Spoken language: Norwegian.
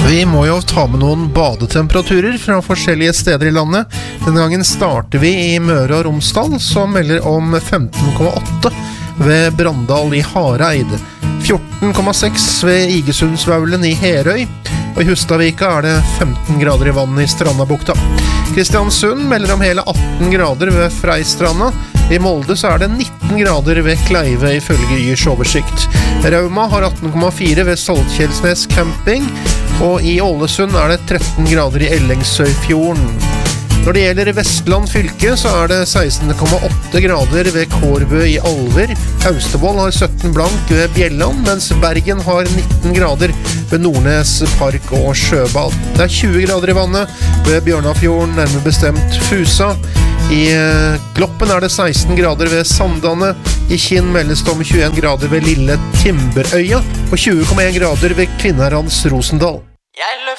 Vi må jo ta med noen badetemperaturer fra forskjellige steder i landet. Denne gangen starter vi i Møre og Romsdal, som melder om 15,8 ved Brandal i Hareid, 14,6 ved Igesundsvaulen i Herøy, og i Hustadvika det 15 grader i vannet i Strandabukta. Kristiansund melder om hele 18 grader ved Freistranda. I Molde så det 19 grader ved Kleive ifølge Yrs oversikt. Rauma har 18,4 ved Saltkjelsnes camping, og i Ålesund det 13 grader i Ellengsøyfjorden. Når det gjelder Vestland fylke så det 16,8 grader ved Kårbø i Alver. Austevoll har 17 blank ved Bjelland, mens Bergen har 19 grader ved Nordnes park og sjøbad. Det 20 grader i vannet ved Bjørnafjorden, nærmere bestemt Fusa. I Gloppen det 16 grader ved Sandane. I Kinn meldes det om 21 grader ved Lille Timberøya og 20,1 grader ved Kvinnherrans Rosendal.